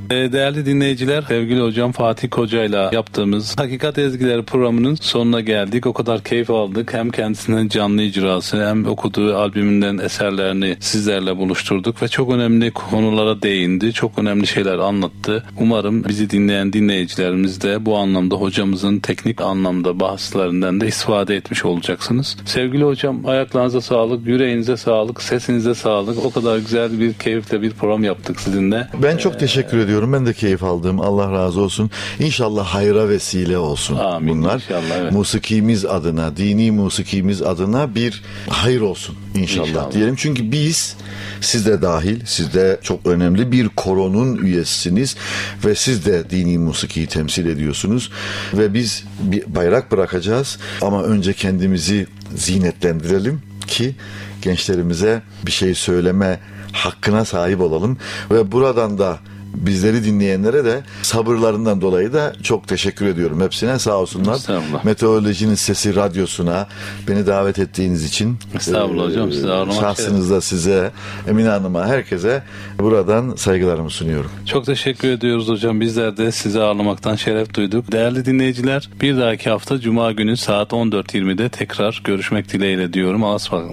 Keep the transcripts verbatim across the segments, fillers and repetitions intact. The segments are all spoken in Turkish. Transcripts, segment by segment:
Ee, değerli dinleyiciler, sevgili hocam Fatih Koca ile yaptığımız Hakikat Ezgileri programının sonuna geldik. O kadar keyif aldık. Hem kendisinden canlı icrası hem okuduğu albümünden eserlerini sizlerle buluşturduk ve çok önemli konulara değindi. Çok önemli şeyler anlattı. Umarım bizi dinleyen dinleyicilerimiz de bu anlamda hocamızın teknik anlamda bahslerinden de istifade etmiş olacaksınız. Sevgili hocam, ayaklarınıza sağlık, yüreğinize sağlık, sesinize sağlık. O kadar güzel bir keyifle bir program yaptık sizinle. Ben çok ee, teşekkür ediyorum. Ben de keyif aldım. Allah razı olsun. İnşallah hayra vesile olsun. Amin. Bunlar. İnşallah, evet. Musikimiz adına, dini musikimiz adına bir hayır olsun inşallah, inşallah diyelim. Çünkü biz, siz de dahil, siz de çok önemli bir koronun üyesisiniz ve siz de dini musikiyi temsil ediyorsunuz ve biz bir bayrak bırakacağız ama önce kendimizi zinetlendirelim ki gençlerimize bir şey söyleme hakkına sahip olalım ve buradan da bizleri dinleyenlere de sabırlarından dolayı da çok teşekkür ediyorum. Hepsine sağ olsunlar. Meteorolojinin Sesi Radyosu'na beni davet ettiğiniz için. Estağfurullah e, hocam. Size ağırlamak şahsınızda size, Emine Hanım'a, herkese buradan saygılarımı sunuyorum. Çok teşekkür ediyoruz hocam. Bizler de sizi ağırlamaktan şeref duyduk. Değerli dinleyiciler, bir dahaki hafta Cuma günü saat on dört yirmide tekrar görüşmek dileğiyle diyorum. Allah'a ısmarladık.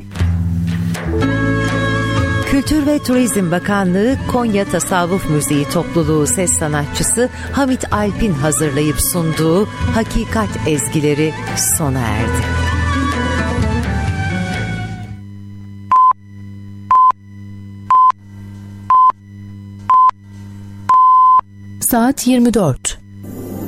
Kültür ve Turizm Bakanlığı Konya Tasavvuf Müziği Topluluğu ses sanatçısı Hamit Alp'in hazırlayıp sunduğu Hakikat Ezgileri sona erdi. Saat yirmi dört.